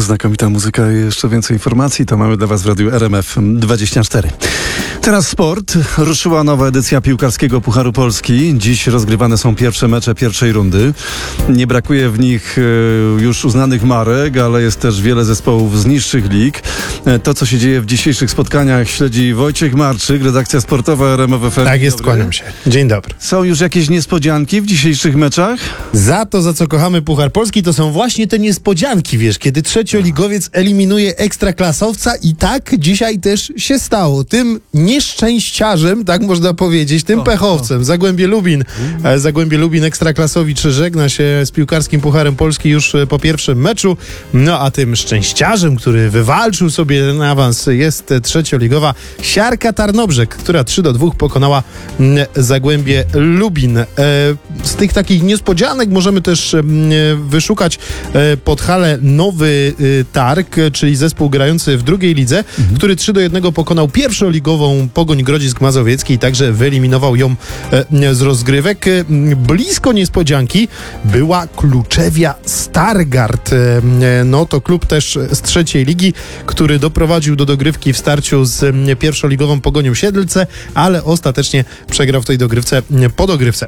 Znakomita muzyka i jeszcze więcej informacji to mamy dla Was w Radiu RMF24. Teraz sport. Ruszyła nowa edycja piłkarskiego Pucharu Polski. Dziś rozgrywane są pierwsze mecze pierwszej rundy. Nie brakuje w nich już uznanych marek, ale jest też wiele zespołów z niższych lig. To, co się dzieje w dzisiejszych spotkaniach, śledzi Wojciech Marczyk, redakcja sportowa RMF FM. Tak jest, kłaniam się. Dzień dobry. Są już jakieś niespodzianki w dzisiejszych meczach? Za co kochamy Puchar Polski, to są właśnie te niespodzianki, wiesz, kiedy trzecioligowiec eliminuje ekstraklasowca i tak dzisiaj też się stało. Tym nieszczęściarzem, tak można powiedzieć, tym pechowcem, Zagłębie Lubin ekstraklasowicz żegna się z piłkarskim Pucharem Polski już po pierwszym meczu, no a tym szczęściarzem, który wywalczył sobie ten awans, jest trzecioligowa Siarka Tarnobrzeg, która 3-2 pokonała Zagłębie Lubin. Z tych takich niespodzianek możemy też wyszukać Podhale Nowy Targ, czyli zespół grający w drugiej lidze, który 3-1 pokonał pierwszoligową Pogoń Grodzisk Mazowiecki i także wyeliminował ją z rozgrywek. Blisko niespodzianki była Kluczewia Stargard. No to klub też z trzeciej ligi, który doprowadził do dogrywki w starciu z pierwszoligową Pogonią Siedlce, ale ostatecznie przegrał w tej dogrywce po dogrywce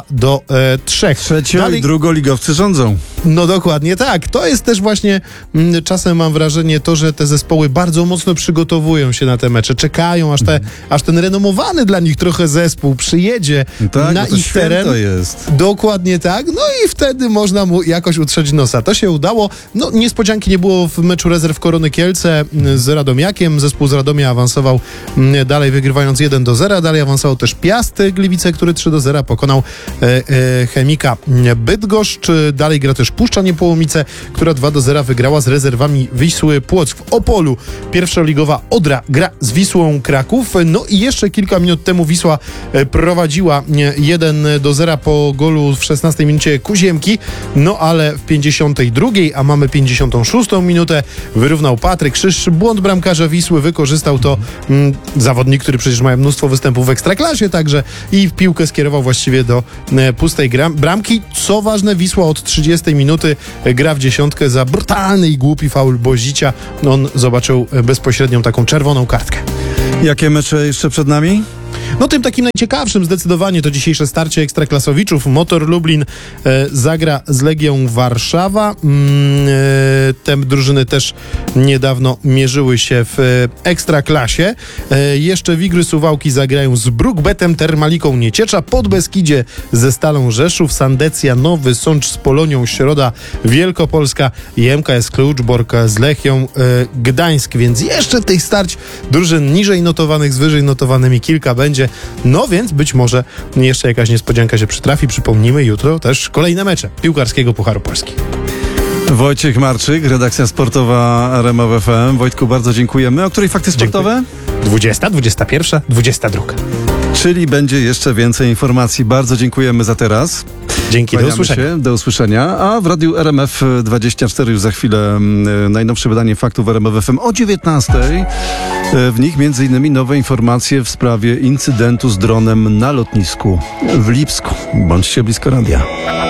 2-3. Trzecio- i drugoligowcy rządzą. No dokładnie tak. To jest też właśnie czasem mam wrażenie to, że te zespoły bardzo mocno przygotowują się na te mecze. Czekają, aż ten renomowany dla nich trochę zespół przyjedzie na ich teren. To jest. Dokładnie tak. No i wtedy można mu jakoś utrzeć nosa. To się udało. No niespodzianki nie było w meczu rezerw Korony Kielce z Radomiakiem. Zespół z Radomia awansował dalej, wygrywając 1-0. Dalej awansował też Piast Gliwice, który 3-0 pokonał Chemika Bydgoszcz. Dalej gra też Puszcza Niepołomice, która 2-0 wygrała z rezerwami Wisły Płock. W Opolu pierwszoligowa Odra gra z Wisłą Kraków. No i jeszcze kilka minut temu Wisła prowadziła 1-0 po golu w 16 minucie Kuziemki, no ale w 52, a mamy 56 minutę, wyrównał Patryk Szysz. Błąd bramkarza Wisły wykorzystał to zawodnik, który przecież ma mnóstwo występów w Ekstraklasie także i piłkę skierował właściwie do pustej bramki. Co ważne, Wisła od 30 minuty gra w dziesiątkę za brutalny i głupi faul Bozicia. On zobaczył bezpośrednią taką czerwoną kartkę. Jakie mecze jeszcze przed nami? No tym takim najciekawszym zdecydowanie to dzisiejsze starcie ekstraklasowiczów. Motor Lublin zagra z Legią Warszawa. Te drużyny też niedawno mierzyły się w ekstraklasie. Jeszcze Wigry Suwałki zagrają z Brukbetem Termaliką Nieciecza, Podbeskidzie ze Stalą Rzeszów, Sandecja Nowy Sącz z Polonią Środa Wielkopolska i MKS Kluczbork z Lechią Gdańsk. Więc jeszcze tych starć drużyn niżej notowanych z wyżej notowanymi kilka będzie. No więc być może jeszcze jakaś niespodzianka się przytrafi. Przypomnijmy, jutro też kolejne mecze piłkarskiego Pucharu Polski. Wojciech Marczyk, redakcja sportowa RMF FM. Wojtku, bardzo dziękujemy. O której fakty sportowe? 20, 21, 22. Czyli będzie jeszcze więcej informacji. Bardzo dziękujemy za teraz. Dzięki, do usłyszenia. Do usłyszenia. A w Radiu RMF24 już za chwilę najnowsze wydanie faktów RMF FM o 19:00. W nich m.in. nowe informacje w sprawie incydentu z dronem na lotnisku w Lipsku. Bądźcie blisko radia.